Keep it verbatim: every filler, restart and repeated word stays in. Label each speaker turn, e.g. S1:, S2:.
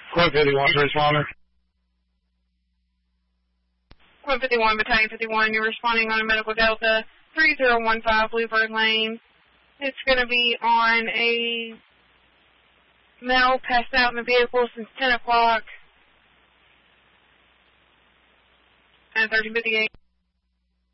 S1: Quint fifty-one, responder.
S2: Quint fifty-one, Battalion fifty-one, you're responding on a medical Delta three zero one five Bluebird Lane. It's going to be on a male passed out in the vehicle since ten o'clock at thirteen fifty-eight.